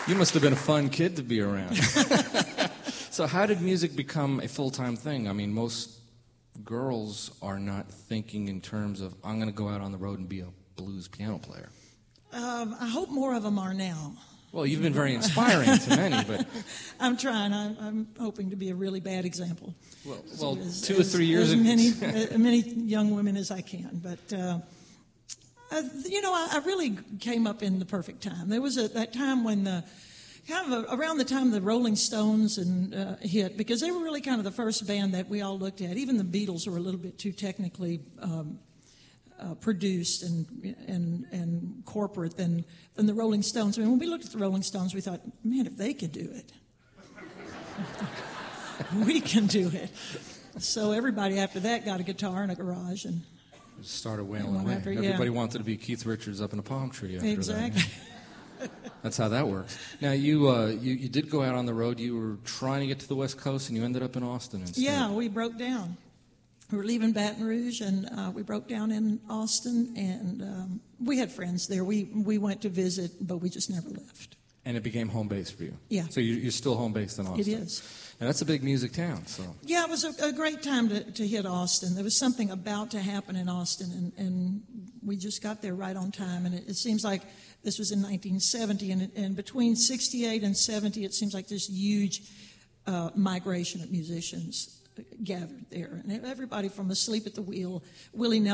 You must have been a fun kid to be around. So how did music become a full-time thing? I mean, most girls are not thinking in terms of, I'm going to go out on the road and be a blues piano player. I hope more of them are now. Well, you've been very inspiring to many, but... I'm trying. I'm hoping to be a really bad example. Well, 2 or 3 years ago... As many young women as I can. But, I really came up in the perfect time. There was that time when around the time the Rolling Stones hit, because they were really kind of the first band that we all looked at. Even the Beatles were a little bit too technically produced and corporate than the Rolling Stones. I mean, when we looked at the Rolling Stones, we thought, man, if they could do it, we can do it. So everybody after that got a guitar in a garage and started wailing away. Everybody wanted to be Keith Richards up in a palm tree after exactly. that. That's how that works. Now, you did go out on the road. You were trying to get to the West Coast, and you ended up in Austin instead. Yeah, we broke down. We were leaving Baton Rouge, and we broke down in Austin, and we had friends there. We went to visit, but we just never left. And it became home base for you? Yeah. So you're still home based in Austin? It is. And that's a big music town, so... Yeah, it was a great time to hit Austin. There was something about to happen in Austin, and we just got there right on time. And it seems like this was in 1970, and between 68 and 70, it seems like this huge migration of musicians gathered there. And everybody from Asleep at the Wheel, Willie Nelson,